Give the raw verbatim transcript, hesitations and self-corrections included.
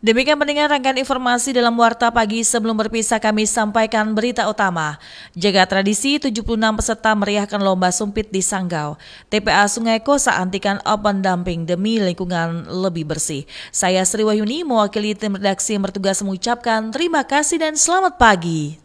Demikian pendengar rangkaian informasi dalam Warta Pagi. Sebelum berpisah kami sampaikan berita utama. Jaga tradisi, tujuh puluh enam peserta meriahkan lomba sumpit di Sanggau. T P A Sungai Kosa antikan open dumping demi lingkungan lebih bersih. Saya Sri Wahyuni mewakili tim redaksi yang bertugas mengucapkan terima kasih dan selamat pagi.